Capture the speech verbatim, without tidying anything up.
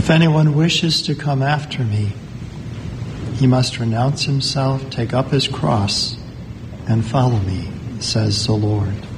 If anyone wishes to come after me, he must renounce himself, take up his cross, and follow me, says the Lord.